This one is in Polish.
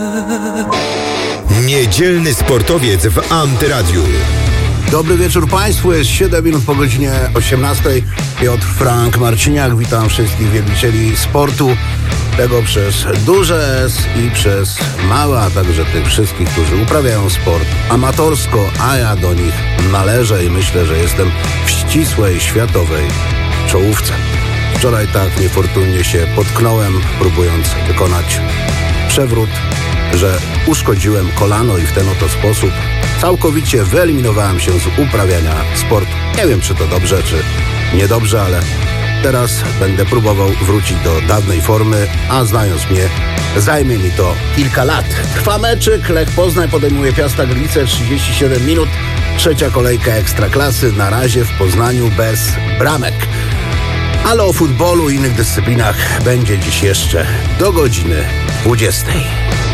Niedzielny sportowiec w Antyradiu. Dobry wieczór Państwu, jest 7 minut po godzinie 18. Piotr Frank Marciniak, witam wszystkich wielbicieli sportu, tego przez duże S i przez małe, a także tych wszystkich, którzy uprawiają sport amatorsko, a ja do nich należę i myślę, że jestem w ścisłej światowej czołówce. Wczoraj tak niefortunnie się potknąłem, próbując wykonać przewrót, że uszkodziłem kolano i w ten oto sposób całkowicie wyeliminowałem się z uprawiania sportu. Nie wiem, czy to dobrze, czy niedobrze, ale teraz będę próbował wrócić do dawnej formy, a znając mnie, zajmie mi to kilka lat. Trwa meczyk, Lech Poznań podejmuje Piasta Gliwice, 37 minut. Trzecia kolejka Ekstraklasy, na razie w Poznaniu bez bramek. Ale o futbolu i innych dyscyplinach będzie dziś jeszcze do godziny 20.